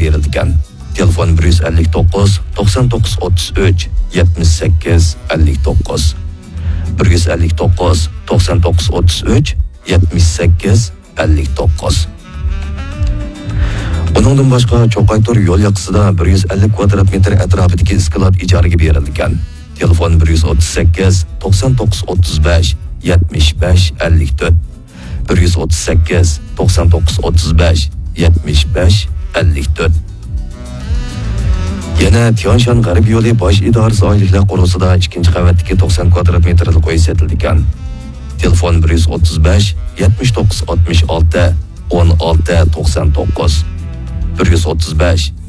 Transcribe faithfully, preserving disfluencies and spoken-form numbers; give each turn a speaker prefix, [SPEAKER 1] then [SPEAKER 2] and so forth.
[SPEAKER 1] berilgan. Telefon bir yuz ellik to'qqiz to'qson to'qqiz o'ttiz uch yetmish sakkiz ellik to'qqiz. bir yuz ellik to'qqiz to'qson to'qqiz o'ttiz uch yetmish sakkiz ellik to'qqiz. Buningdan boshqa Cho'qaytor yo'l yoqasida bir yuz ellik kvadrat metr atrofidagi sklad ijaraga berilgan. Telefon bir yuz o'ttiz sakkiz to'qson to'qqiz o'ttiz besh yetmish besh ellik to'rt. bir yuz o'ttiz sakkiz to'qson to'qqiz o'ttiz besh yetmish besh ellik to'rt. Yana Tianshan G'arb yo'li bosh idorasi oyliklar quruqsida ikkinchi qavatdagi to'qson kvadrat metrlik uy sotilgan. Telefon bir yuz o'ttiz besh yetmish to'qqiz oltmish olti o'n olti to'qson to'qqiz. bir yuz o'ttiz besh